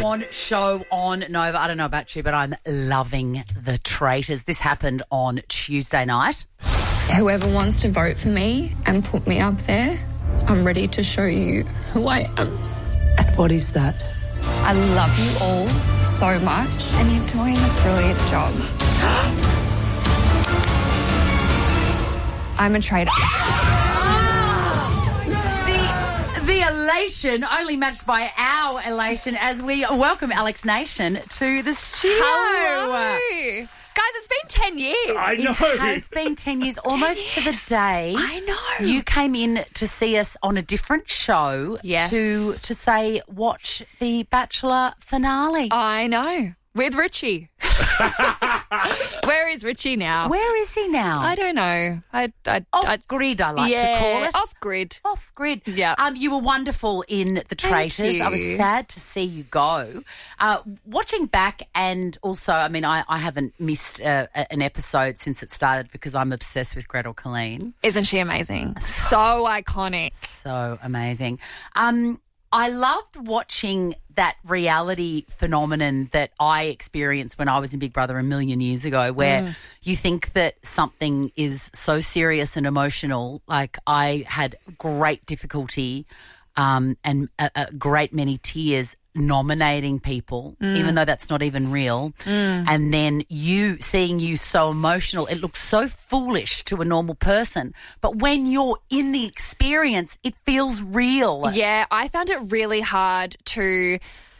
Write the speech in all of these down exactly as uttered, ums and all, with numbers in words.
dawn show on Nova. I don't know about you, but I'm loving The Traitors. This happened on Tuesday night. Whoever wants to vote for me and put me up there, I'm ready to show you who I am. And what is that? I love you all so much, and you're doing a brilliant job. I'm a traitor. The elation only matched by our elation as we welcome Alex Nation to the studio. Hello. Guys, it's been ten years. I know. It has been ten years, almost to the day. I know. You came in to see us on a different show Yes. to to say, watch the Bachelor finale. I know. With Richie. Where is Richie now? Where is he now? I don't know. I, I, Off I, grid, I like yeah, to call it. off grid. Off grid. Yeah. Um, you were wonderful in The Traitors. you. I was sad to see you go. Uh, watching back, and also, I mean, I, I haven't missed uh, a- an episode since it started because I'm obsessed with Gretel Colleen. Isn't she amazing? So iconic. So amazing. Um, I loved watching that reality phenomenon that I experienced when I was in Big Brother a million years ago, where Mm. you think that something is so serious and emotional. Like, I had great difficulty um, and a, a great many tears nominating people, Mm. even though that's not even real. And then you seeing you so emotional, it looks so foolish to a normal person. But when you're in the experience, it feels real. Yeah, I found it really hard to,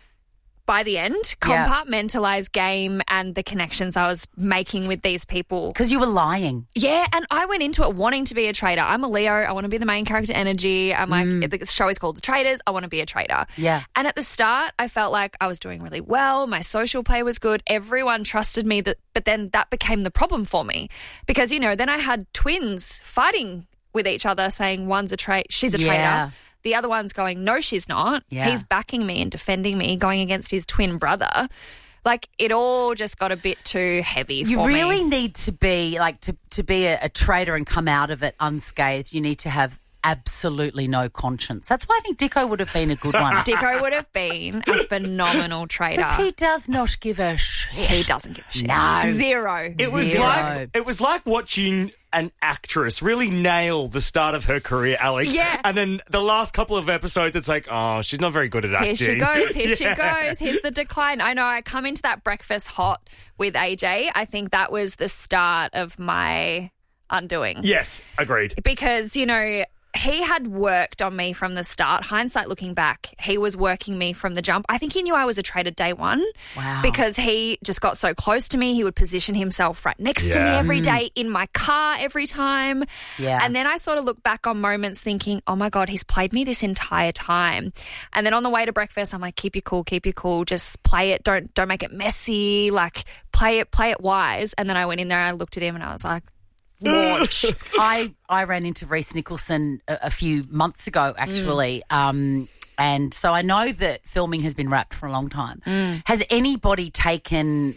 by the end, Yeah. compartmentalize game and the connections I was making with these people. Because you were lying. Yeah, and I went into it wanting to be a traitor. I'm a Leo. I want to be the main character energy. I'm like, the show is called The Traitors. I want to be a traitor. Yeah. And at the start, I felt like I was doing really well. My social play was good. Everyone trusted me. That, but then that became the problem for me because, you know, then I had twins fighting with each other saying one's a tra- she's a traitor. Yeah. The other one's going, no, she's not. Yeah. He's backing me and defending me, going against his twin brother. Like, it all just got a bit too heavy You for me. really need to be, like, to, to be a, a traitor and come out of it unscathed, you need to have absolutely no conscience. That's why I think Dicko would have been a good one. Dicko would have been a phenomenal traitor. Because he does not give a shit. He doesn't give a shit. No. Zero. It was Zero. like it was like watching an actress really nail the start of her career, Alex. Yeah. And then the last couple of episodes, it's like, oh, she's not very good at acting. Here she goes. Here she Yeah. goes. Here's the decline. I know I come into that breakfast hot with A J. I think that was the start of my undoing. Yes, agreed. Because, you know, he had worked on me from the start. Hindsight looking back, he was working me from the jump. I think he knew I was a traitor day one. Wow. Because he just got so close to me. He would position himself right next to me Yeah. every day, in my car every time. Yeah. And then I sort of look back on moments thinking, oh my God, he's played me this entire time. And then on the way to breakfast, I'm like, keep your cool, keep your cool. Just play it. Don't don't make it messy. Like, play it, play it wise. And then I went in there and I looked at him and I was like, launch. I, I ran into Reece Nicholson a, a few months ago, actually. Um, and so I know that filming has been wrapped for a long time. Has anybody taken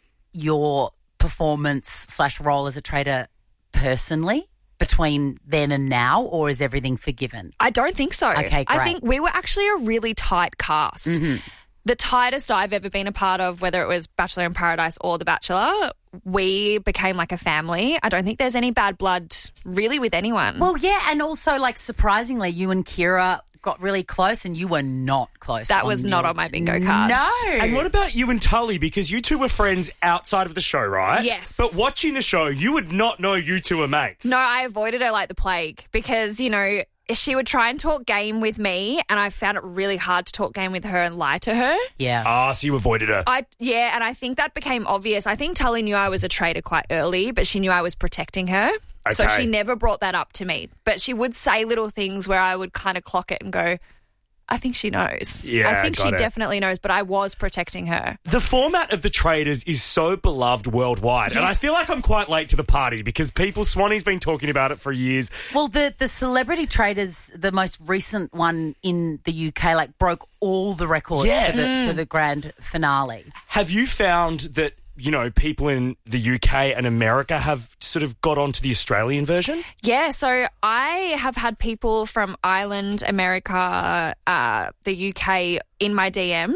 your performance slash role as a traitor personally between then and now, or is everything forgiven? I don't think so. Okay, I great. think we were actually a really tight cast. The tightest I've ever been a part of, whether it was Bachelor in Paradise or The Bachelor, we became like a family. I don't think there's any bad blood really with anyone. Well, yeah, and also, like, surprisingly, you and Kira got really close and you were not close. That was not yours. on my bingo card. No. And what about you and Tully? Because you two were friends outside of the show, right? Yes. But watching the show, you would not know you two are mates. No, I avoided her like the plague because, you know, she would try and talk game with me and I found it really hard to talk game with her and lie to her. Yeah. Ah, so you avoided her. I yeah, and I think that became obvious. I think Tully knew I was a traitor quite early, but she knew I was protecting her. So Okay. she never brought that up to me. But she would say little things where I would kind of clock it and go, I think she knows. Yeah, I think got she it. definitely knows, but I was protecting her. The format of The Traitors is so beloved worldwide. And I Yes. feel like I'm quite late to the party because people, Swanee's been talking about it for years. Well, the, the Celebrity Traders, the most recent one in the U K, like, broke all the records Yeah. for, the, for the grand finale. Have you found that, you know, people in the U K and America have sort of got onto the Australian version? Yeah, so I have had people from Ireland, America, uh, the U K in my D Ms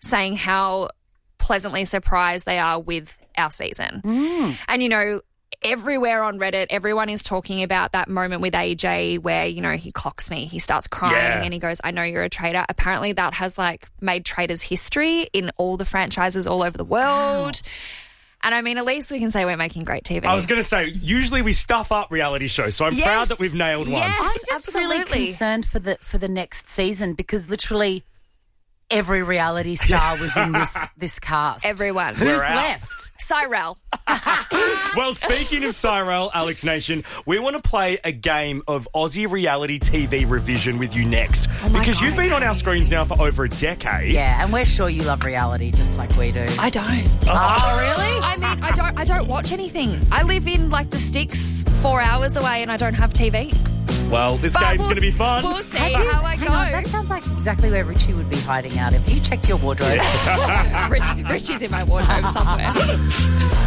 saying how pleasantly surprised they are with our season. Mm. And, you know, everywhere on Reddit, everyone is talking about that moment with A J where, you know, he clocks me, he starts crying Yeah. and he goes, I know you're a traitor. Apparently that has like made traitors history in all the franchises all over the world. Wow. And I mean, at least we can say we're making great T V. I was going to say, usually we stuff up reality shows, so I'm Yes. proud that we've nailed one. Yes. I'm just absolutely. really concerned for the for the next season because literally every reality star was in this this cast. Everyone. Who's We're out. left? Cyrell. Well, speaking of Cyrell, Alex Nation, we want to play a game of Aussie reality T V revision with you next. Oh my because God, you've been on our screens now for over a decade. Yeah, and we're sure you love reality just like we do. I don't. Oh, really? I mean, I don't I don't watch anything. I live in like the sticks four hours away and I don't have T V. Well, this But game's we'll- going to be fun. We'll see Have you- how I hang go. on, that sounds like exactly where Richie would be hiding out. Have you checked your wardrobe? Rich, Richie's in my wardrobe somewhere.